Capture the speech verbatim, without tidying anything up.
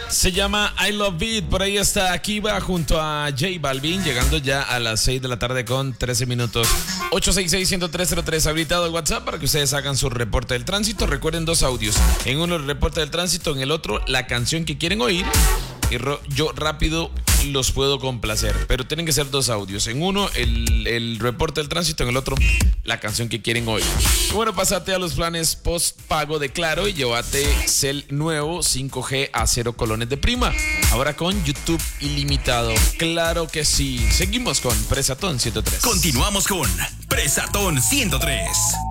Se llama I Love It. Por ahí está Kiva junto a J Balvin, llegando ya a las seis de la tarde con trece minutos. ocho seis seis, uno cero tres cero tres habilitado el WhatsApp para que ustedes hagan su reporte del tránsito. Recuerden, dos audios. En uno el reporte del tránsito, en el otro la canción que quieren oír. Y ro- yo rápido los puedo complacer, pero tienen que ser dos audios. En uno el, el reporte del tránsito, en el otro la canción que quieren oír. Y bueno, pásate a los planes post pago de Claro y llévate Cel nuevo cinco G a cero colones de prima. Ahora con YouTube ilimitado. Claro que sí. Seguimos con Presatón ciento tres. Continuamos con Presatón ciento tres.